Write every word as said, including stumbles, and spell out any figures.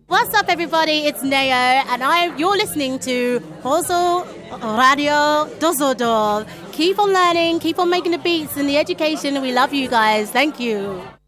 What's up, everybody? It's Neo, and I you're listening to Hoso Radio Düsseldorf. Keep on learning, keep on making the beats and the education. We love you guys. Thank you.